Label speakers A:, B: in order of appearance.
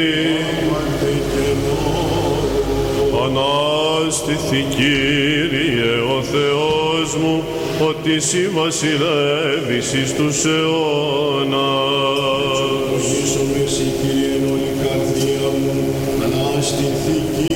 A: Ανάστηθη Κύριε ο Θεός μου, ότι εσύ βασιλεύεις εις τους αιώνας.
B: Ίσομες η Κύριε όλη καρδία μου, ανάστηθη